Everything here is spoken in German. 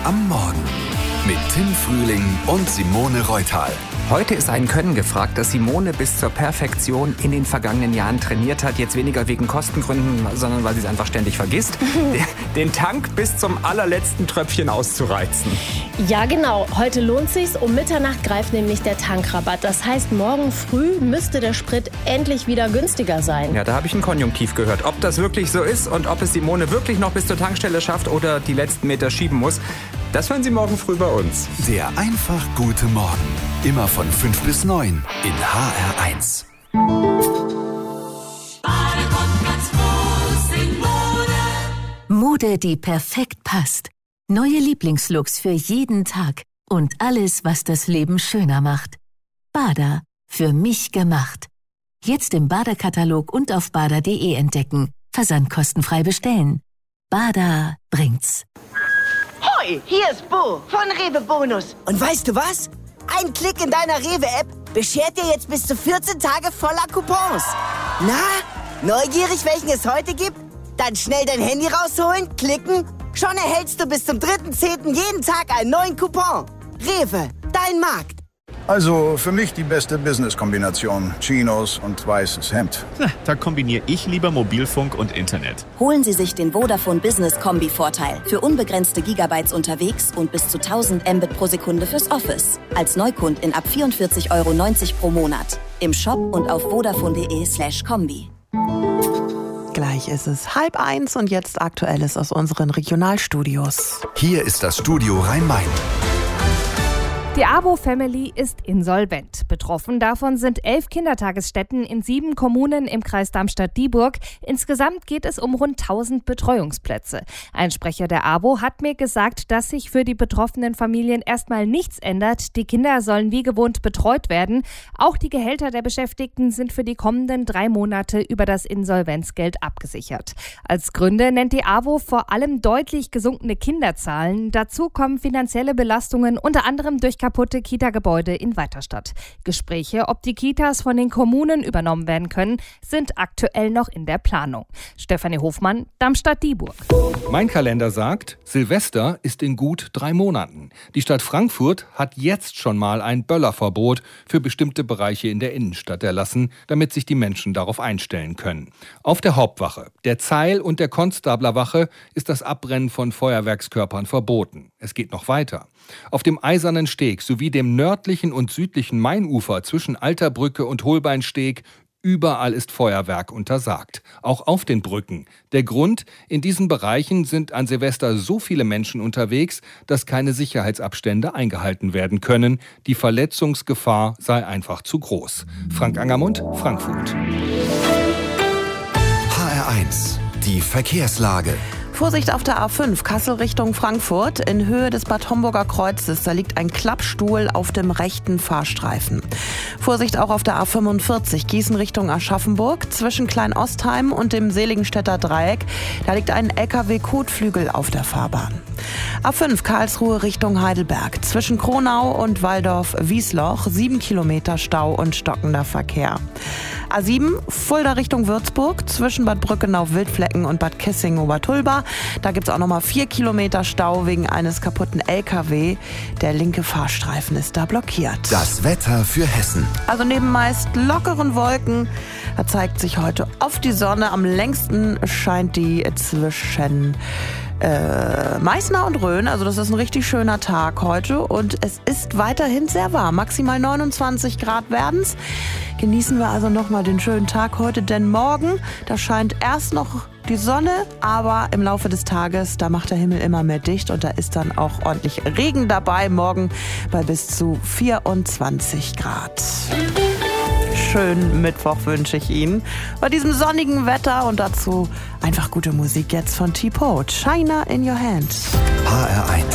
am Morgen mit Tim Frühling und Simone Reutal. Heute ist ein Können gefragt, das Simone bis zur Perfektion in den vergangenen Jahren trainiert hat. Jetzt weniger wegen Kostengründen, sondern weil sie es einfach ständig vergisst. Den Tank bis zum allerletzten Tröpfchen auszureizen. Ja, genau. Heute lohnt sich's. Um Mitternacht greift nämlich der Tankrabatt. Das heißt, morgen früh müsste der Sprit endlich wieder günstiger sein. Ja, da habe ich ein Konjunktiv gehört. Ob das wirklich so ist und ob es Simone wirklich noch bis zur Tankstelle schafft oder die letzten Meter schieben muss, das hören Sie morgen früh bei uns. Der einfach gute Morgen. Immer von 5 bis 9 in HR1. Mode, die perfekt passt. Neue Lieblingslooks für jeden Tag. Und alles, was das Leben schöner macht. Bada, für mich gemacht. Jetzt im Bada-Katalog und auf bada.de entdecken. Versandkostenfrei bestellen. Bada bringt's. Hoi, hier ist Bo von Rewe Bonus. Und weißt du was? Ein Klick in deiner Rewe-App beschert dir jetzt bis zu 14 Tage voller Coupons. Na, neugierig, welchen es heute gibt? Dann schnell dein Handy rausholen, klicken. Schon erhältst du bis zum 3.10. jeden Tag einen neuen Coupon. Rewe, dein Markt. Also für mich die beste Business-Kombination. Chinos und weißes Hemd. Da kombiniere ich lieber Mobilfunk und Internet. Holen Sie sich den Vodafone Business Kombi-Vorteil. Für unbegrenzte Gigabytes unterwegs und bis zu 1000 Mbit pro Sekunde fürs Office. Als Neukundin ab 44,90 € pro Monat. Im Shop und auf vodafone.de/kombi. Gleich ist es 12:30 und jetzt Aktuelles aus unseren Regionalstudios. Hier ist das Studio Rhein-Main. Die AWO-Family ist insolvent. Betroffen davon sind 11 Kindertagesstätten in 7 Kommunen im Kreis Darmstadt-Dieburg. Insgesamt geht es um rund 1000 Betreuungsplätze. Ein Sprecher der AWO hat mir gesagt, dass sich für die betroffenen Familien erstmal nichts ändert. Die Kinder sollen wie gewohnt betreut werden. Auch die Gehälter der Beschäftigten sind für die kommenden 3 Monate über das Insolvenzgeld abgesichert. Als Gründe nennt die AWO vor allem deutlich gesunkene Kinderzahlen. Dazu kommen finanzielle Belastungen, unter anderem durch kaputte Kita-Gebäude in Weiterstadt. Gespräche, ob die Kitas von den Kommunen übernommen werden können, sind aktuell noch in der Planung. Stefanie Hofmann, Darmstadt-Dieburg. Mein Kalender sagt, Silvester ist in gut 3 Monaten. Die Stadt Frankfurt hat jetzt schon mal ein Böllerverbot für bestimmte Bereiche in der Innenstadt erlassen, damit sich die Menschen darauf einstellen können. Auf der Hauptwache, der Zeil- und der Konstablerwache ist das Abbrennen von Feuerwerkskörpern verboten. Es geht noch weiter. Auf dem Eisernen Steg sowie dem nördlichen und südlichen Mainufer zwischen Alter Brücke und Holbeinsteg überall ist Feuerwerk untersagt. Auch auf den Brücken. Der Grund, in diesen Bereichen sind an Silvester so viele Menschen unterwegs, dass keine Sicherheitsabstände eingehalten werden können. Die Verletzungsgefahr sei einfach zu groß. Frank Angermund, Frankfurt. HR1, die Verkehrslage. Vorsicht auf der A5 Kassel Richtung Frankfurt. In Höhe des Bad Homburger Kreuzes, da liegt ein Klappstuhl auf dem rechten Fahrstreifen. Vorsicht auch auf der A45 Gießen Richtung Aschaffenburg. Zwischen Kleinostheim und dem Seligenstädter Dreieck, da liegt ein LKW-Kotflügel auf der Fahrbahn. A5 Karlsruhe Richtung Heidelberg. Zwischen Kronau und Waldorf-Wiesloch 7 Kilometer Stau und stockender Verkehr. A7 Fulda Richtung Würzburg. Zwischen Bad Brückenau-Wildflecken und Bad Kissing-Obertulba. Da gibt es auch nochmal 4 Kilometer Stau wegen eines kaputten LKW. Der linke Fahrstreifen ist da blockiert. Das Wetter für Hessen. Also neben meist lockeren Wolken, da zeigt sich heute oft die Sonne. Am längsten scheint die zwischen Meißner und Rhön. Also das ist ein richtig schöner Tag heute und es ist weiterhin sehr warm. Maximal 29 Grad werden's. Genießen wir also nochmal den schönen Tag heute, denn morgen, da scheint erst noch die Sonne, aber im Laufe des Tages, da macht der Himmel immer mehr dicht und da ist dann auch ordentlich Regen dabei. Morgen bei bis zu 24 Grad. Schönen Mittwoch wünsche ich Ihnen. Bei diesem sonnigen Wetter und dazu einfach gute Musik jetzt von T-Poet. China in Your Hand. HR1.